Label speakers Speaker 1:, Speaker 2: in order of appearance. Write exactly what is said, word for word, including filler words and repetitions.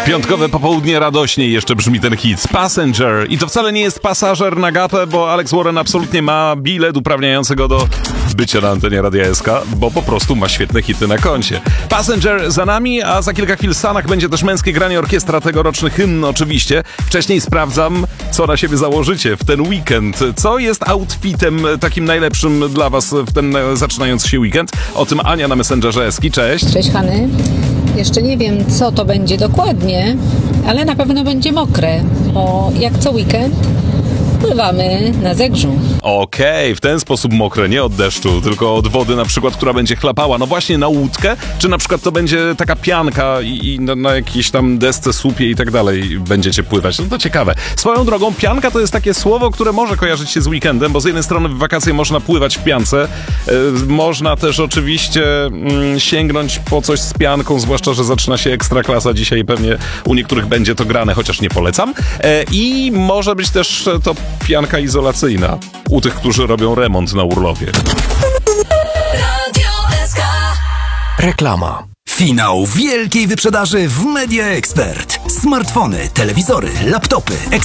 Speaker 1: Piątkowe popołudnie radośnie jeszcze brzmi ten hit Passenger. I to wcale nie jest pasażer na gapę, bo Alex Warren absolutnie ma bilet uprawniający go do bycia na antenie Radia S K, bo po prostu ma świetne hity na koncie. Passenger za nami, a za kilka chwil w Stanach będzie też męskie granie orkiestra, tegoroczny hymn oczywiście. Wcześniej sprawdzam, co na siebie założycie w ten weekend. Co jest outfitem takim najlepszym dla was w ten zaczynający się weekend? O tym Ania na Messengerze Eski. Cześć.
Speaker 2: Cześć Hany. Jeszcze nie wiem, co to będzie dokładnie, ale na pewno będzie mokre, bo jak co weekend pływamy na Zegrzu.
Speaker 1: Okej, okay, w ten sposób mokre, nie od deszczu, tylko od wody na przykład, która będzie chlapała. No właśnie na łódkę, czy na przykład to będzie taka pianka i, i na, na jakiejś tam desce, słupie i tak dalej będziecie pływać. No to ciekawe. Swoją drogą, pianka to jest takie słowo, które może kojarzyć się z weekendem, bo z jednej strony w wakacje można pływać w piance, yy, można też oczywiście yy, sięgnąć po coś z pianką, zwłaszcza, że zaczyna się Ekstraklasa dzisiaj, pewnie u niektórych będzie to grane, chociaż nie polecam. Yy, I może być też to pianka izolacyjna u tych, którzy robią remont na urlopie.
Speaker 3: Reklama. Finał wielkiej wyprzedaży w Media Expert. Smartfony, telewizory, laptopy,